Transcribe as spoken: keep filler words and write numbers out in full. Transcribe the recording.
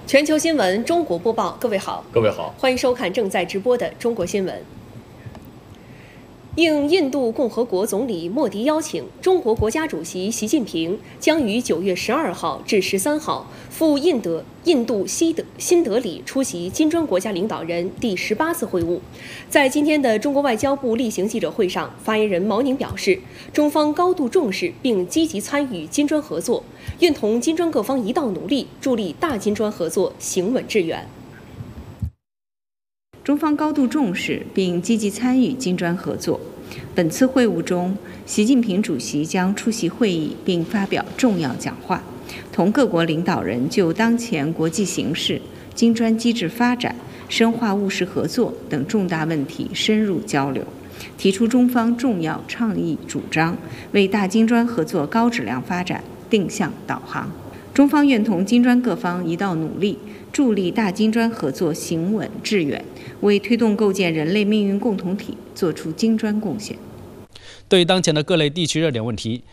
全球新闻中国播报，各位好， 各位好， 欢迎收看正在直播的中国新闻。应印度共和国总理莫迪邀请，中国国家主席习近平将于九月十二号至十三号赴印德印度西德新德里出席金砖国家领导人第十八次会晤。在今天的中国外交部例行记者会上，发言人毛宁表示，中方高度重视并积极参与金砖合作，愿同金砖各方一道努力，助力大金砖合作行稳致远。 中方高度重视并积极参与金砖合作。本次会晤中，习近平主席将出席会议并发表重要讲话，同各国领导人就当前国际形势、金砖机制发展、深化务实合作等重大问题深入交流，提出中方重要倡议主张，为大金砖合作高质量发展定向导航。中方愿同金砖各方一道努力，助力大金砖合作行稳致远，为推动构建人类命运共同体作出金砖贡献。 对当前的各类地区热点问题，